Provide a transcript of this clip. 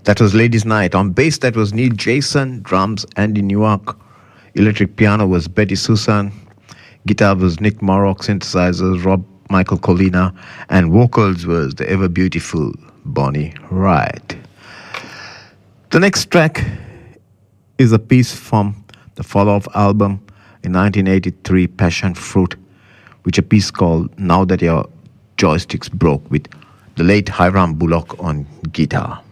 That was Ladies Night. On bass, that was Neil Jason. Drums, Andy Newmark. Electric piano was Betty Susan. Guitar was Nick Morrock. Synthesizers, Rob Michael Colina. And vocals was the ever beautiful Bonnie Wright. The next track is a piece from the follow-up album in 1983, Passion Fruit, which a piece called Now That Your Joysticks Broke, with the late Hiram Bullock on guitar.